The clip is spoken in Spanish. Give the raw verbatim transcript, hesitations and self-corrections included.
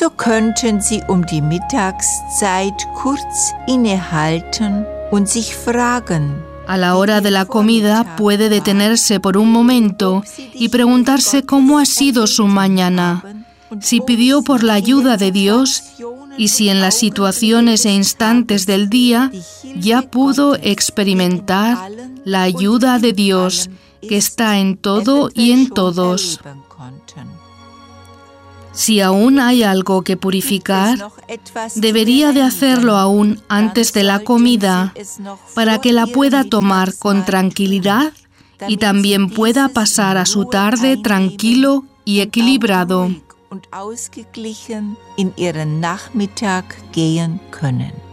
So könnten Sie um die Mittagszeit kurz innehalten und sich fragen: A la hora de la comida puede detenerse por un momento y preguntarse cómo ha sido su mañana, si pidió por la ayuda de Dios y si en las situaciones e instantes del día ya pudo experimentar la ayuda de Dios que está en todo y en todos. Si aún hay algo que purificar, debería de hacerlo aún antes de la comida para que la pueda tomar con tranquilidad y también pueda pasar a su tarde tranquilo y equilibrado. Und ausgeglichen in ihren Nachmittag gehen können.